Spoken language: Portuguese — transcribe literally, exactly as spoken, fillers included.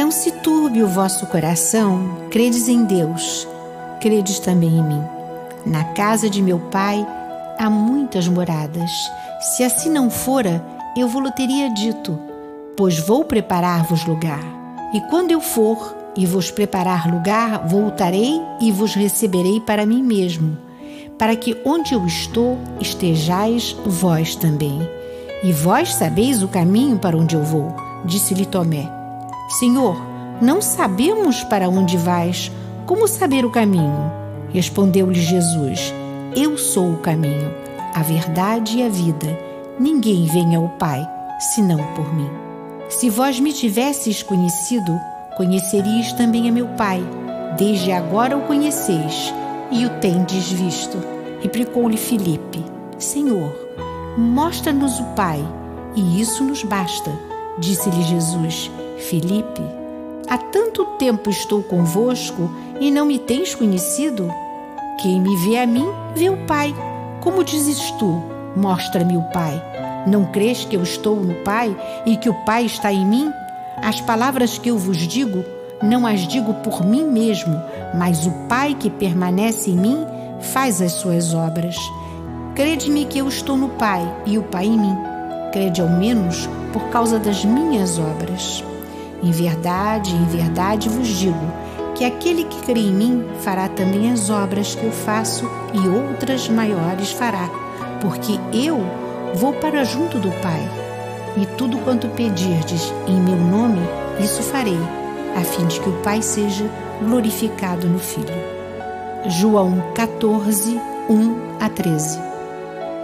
Não se turbe o vosso coração, credes em Deus, credes também em mim. Na casa de meu Pai há muitas moradas. Se assim não fora, eu vou-lo teria dito, pois vou preparar-vos lugar. E quando eu for e vos preparar lugar, voltarei e vos receberei para mim mesmo, para que onde eu estou, estejais vós também. E vós sabeis o caminho para onde eu vou, disse-lhe Tomé. Senhor, não sabemos para onde vais, como saber o caminho? Respondeu-lhe Jesus, eu sou o caminho, a verdade e a vida. Ninguém vem ao Pai, senão por mim. Se vós me tivesseis conhecido, conheceríeis também a meu Pai. Desde agora o conheceis e o tendes visto. Replicou-lhe Filipe, Senhor, mostra-nos o Pai, e isso nos basta. Disse-lhe Jesus, Filipe, há tanto tempo estou convosco e não me tens conhecido? Quem me vê a mim, vê o Pai. Como dizes tu, mostra-me o Pai? Não crês que eu estou no Pai e que o Pai está em mim? As palavras que eu vos digo, não as digo por mim mesmo, mas o Pai que permanece em mim faz as suas obras. Crede-me que eu estou no Pai e o Pai em mim. Crede ao menos por causa das minhas obras. Em verdade, em verdade vos digo, que aquele que crê em mim fará também as obras que eu faço e outras maiores fará, porque eu vou para junto do Pai. E tudo quanto pedirdes em meu nome, isso farei, a fim de que o Pai seja glorificado no Filho. João quatorze, um a treze.